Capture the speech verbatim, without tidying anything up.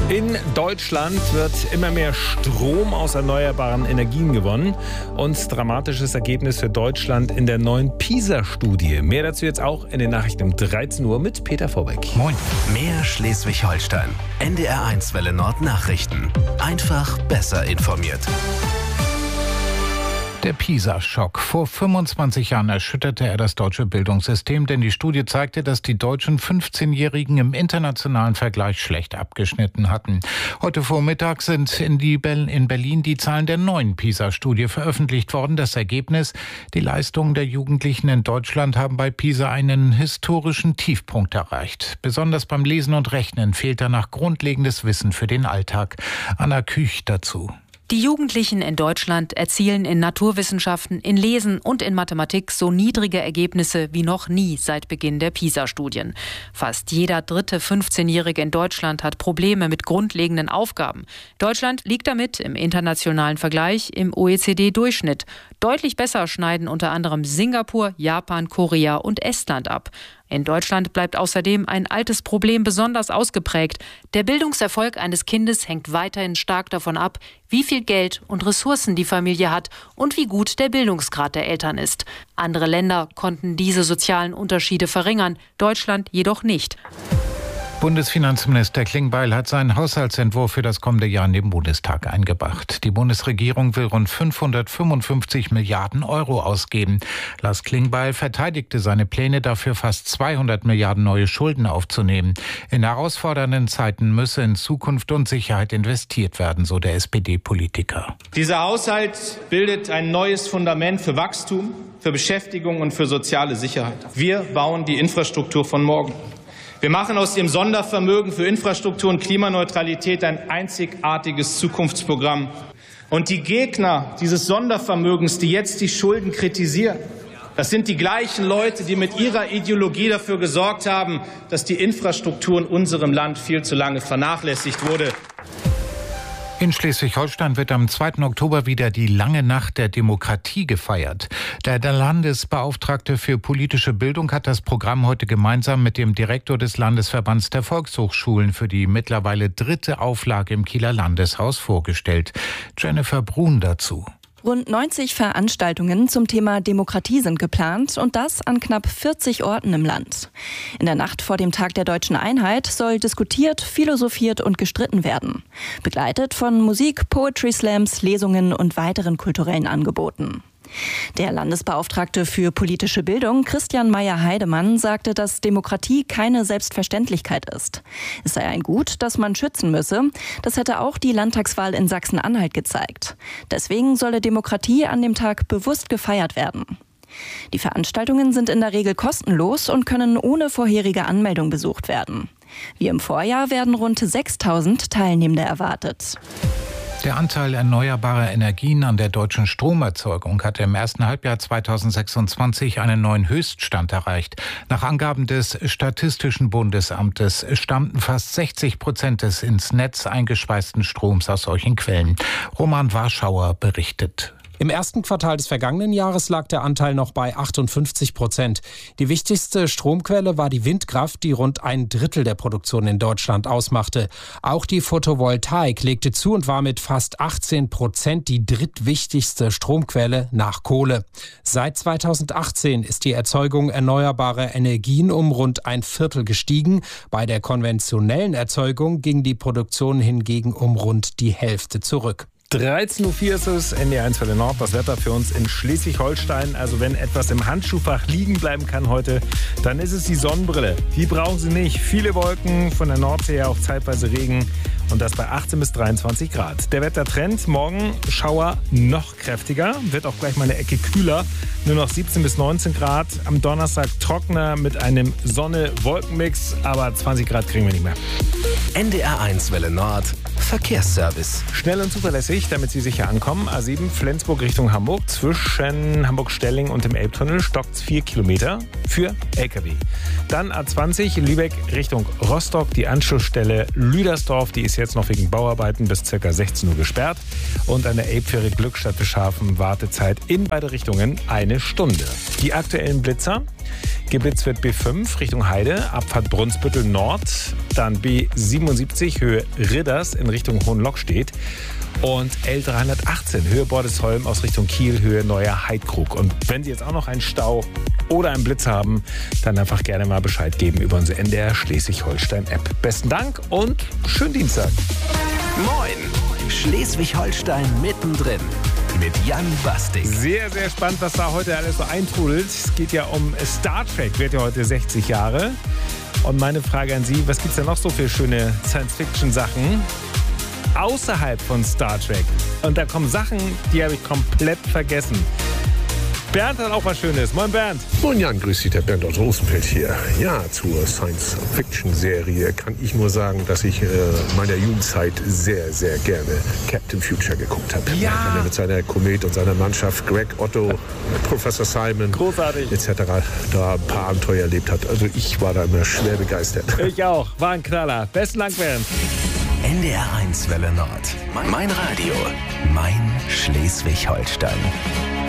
In Deutschland wird immer mehr Strom aus erneuerbaren Energien gewonnen. Und dramatisches Ergebnis für Deutschland in der neuen PISA-Studie. Mehr dazu jetzt auch in den Nachrichten um dreizehn Uhr mit Peter Vorbeck. Moin. Mehr Schleswig-Holstein. N D R eins Welle Nord Nachrichten. Einfach besser informiert. Der PISA-Schock. Vor fünfundzwanzig Jahren erschütterte er das deutsche Bildungssystem, denn die Studie zeigte, dass die deutschen fünfzehnjährigen im internationalen Vergleich schlecht abgeschnitten hatten. Heute Vormittag sind in, die Be- in Berlin die Zahlen der neuen PISA-Studie veröffentlicht worden. Das Ergebnis: Die Leistungen der Jugendlichen in Deutschland haben bei PISA einen historischen Tiefpunkt erreicht. Besonders beim Lesen und Rechnen fehlt danach grundlegendes Wissen für den Alltag. Anna Küch dazu. Die Jugendlichen in Deutschland erzielen in Naturwissenschaften, in Lesen und in Mathematik so niedrige Ergebnisse wie noch nie seit Beginn der PISA-Studien. Fast jeder dritte fünfzehnjährige in Deutschland hat Probleme mit grundlegenden Aufgaben. Deutschland liegt damit im internationalen Vergleich im O E C D-Durchschnitt. Deutlich besser schneiden unter anderem Singapur, Japan, Korea und Estland ab. In Deutschland bleibt außerdem ein altes Problem besonders ausgeprägt. Der Bildungserfolg eines Kindes hängt weiterhin stark davon ab, wie viel Geld und Ressourcen die Familie hat und wie gut der Bildungsgrad der Eltern ist. Andere Länder konnten diese sozialen Unterschiede verringern, Deutschland jedoch nicht. Bundesfinanzminister Klingbeil hat seinen Haushaltsentwurf für das kommende Jahr in den Bundestag eingebracht. Die Bundesregierung will rund fünfhundertfünfundfünfzig Milliarden Euro ausgeben. Lars Klingbeil verteidigte seine Pläne dafür, fast zweihundert Milliarden neue Schulden aufzunehmen. In herausfordernden Zeiten müsse in Zukunft und Sicherheit investiert werden, so der S P D-Politiker. Dieser Haushalt bildet ein neues Fundament für Wachstum, für Beschäftigung und für soziale Sicherheit. Wir bauen die Infrastruktur von morgen. Wir machen aus dem Sondervermögen für Infrastruktur und Klimaneutralität ein einzigartiges Zukunftsprogramm. Und die Gegner dieses Sondervermögens, die jetzt die Schulden kritisieren, das sind die gleichen Leute, die mit ihrer Ideologie dafür gesorgt haben, dass die Infrastruktur in unserem Land viel zu lange vernachlässigt wurde. In Schleswig-Holstein wird am zweiten Oktober wieder die lange Nacht der Demokratie gefeiert. Der Landesbeauftragte für politische Bildung hat das Programm heute gemeinsam mit dem Direktor des Landesverbands der Volkshochschulen für die mittlerweile dritte Auflage im Kieler Landeshaus vorgestellt. Jennifer Brun dazu. Rund neunzig Veranstaltungen zum Thema Demokratie sind geplant und das an knapp vierzig Orten im Land. In der Nacht vor dem Tag der Deutschen Einheit soll diskutiert, philosophiert und gestritten werden. Begleitet von Musik, Poetry Slams, Lesungen und weiteren kulturellen Angeboten. Der Landesbeauftragte für politische Bildung, Christian Meyer-Heidemann, sagte, dass Demokratie keine Selbstverständlichkeit ist. Es sei ein Gut, das man schützen müsse. Das hätte auch die Landtagswahl in Sachsen-Anhalt gezeigt. Deswegen solle Demokratie an dem Tag bewusst gefeiert werden. Die Veranstaltungen sind in der Regel kostenlos und können ohne vorherige Anmeldung besucht werden. Wie im Vorjahr werden rund sechstausend Teilnehmende erwartet. Der Anteil erneuerbarer Energien an der deutschen Stromerzeugung hatte im ersten Halbjahr zweitausendsechsundzwanzig einen neuen Höchststand erreicht. Nach Angaben des Statistischen Bundesamtes stammten fast sechzig Prozent des ins Netz eingespeisten Stroms aus solchen Quellen. Roman Warschauer berichtet. Im ersten Quartal des vergangenen Jahres lag der Anteil noch bei achtundfünfzig Prozent. Die wichtigste Stromquelle war die Windkraft, die rund ein Drittel der Produktion in Deutschland ausmachte. Auch die Photovoltaik legte zu und war mit fast achtzehn Prozent die drittwichtigste Stromquelle nach Kohle. Seit zweitausendachtzehn ist die Erzeugung erneuerbarer Energien um rund ein Viertel gestiegen. Bei der konventionellen Erzeugung ging die Produktion hingegen um rund die Hälfte zurück. dreizehn Uhr vier ist es, N D R eins Welle Nord, das Wetter für uns in Schleswig-Holstein. Also wenn etwas im Handschuhfach liegen bleiben kann heute, dann ist es die Sonnenbrille. Die brauchen Sie nicht. Viele Wolken, von der Nordsee her auch zeitweise Regen und das bei achtzehn bis dreiundzwanzig Grad. Der Wettertrend, morgen Schauer noch kräftiger, wird auch gleich mal eine Ecke kühler, nur noch siebzehn bis neunzehn Grad. Am Donnerstag trockener mit einem Sonne-Wolkenmix, aber zwanzig Grad kriegen wir nicht mehr. N D R eins Welle Nord Verkehrsservice. Schnell und zuverlässig, damit Sie sicher ankommen. A sieben Flensburg Richtung Hamburg. Zwischen Hamburg-Stelling und dem Elbtunnel stockt es vier Kilometer für L K W. Dann A zwanzig Lübeck Richtung Rostock. Die Anschlussstelle Lüdersdorf, die ist jetzt noch wegen Bauarbeiten bis ca. sechzehn Uhr gesperrt. Und an der Elbfähre Glückstadt-Bischhafen Wartezeit in beide Richtungen eine Stunde. Die aktuellen Blitzer. Geblitzt wird B fünf Richtung Heide, Abfahrt Brunsbüttel Nord, dann B siebenundsiebzig Höhe Ridders in Richtung Hohenlockstedt und L dreihundertachtzehn Höhe Bordesholm aus Richtung Kiel, Höhe Neuer Heidkrug. Und wenn Sie jetzt auch noch einen Stau oder einen Blitz haben, dann einfach gerne mal Bescheid geben über unsere N D R Schleswig-Holstein-App. Besten Dank und schönen Dienstag. Moin, Schleswig-Holstein mittendrin. Mit Jan Basting. Sehr, sehr spannend, was da heute alles so eintrudelt. Es geht ja um Star Trek, wird ja heute sechzig Jahre. Und meine Frage an Sie, was gibt es denn noch so für schöne Science-Fiction-Sachen außerhalb von Star Trek? Und da kommen Sachen, die habe ich komplett vergessen. Bernd hat auch was Schönes. Moin Bernd. Moin Jan, grüß dich, der Bernd aus Rosenfeld hier. Ja, zur Science-Fiction-Serie kann ich nur sagen, dass ich äh, meiner Jugendzeit sehr, sehr gerne Captain Future geguckt habe. Ja. Wenn er mit seiner Komet und seiner Mannschaft, Greg, Otto, Professor Simon, großartig et cetera da ein paar Abenteuer erlebt hat. Also ich war da immer schwer begeistert. Ich auch. War ein Knaller. Besten Dank, Bernd. N D R eins Welle Nord. Mein Radio. Mein Schleswig-Holstein.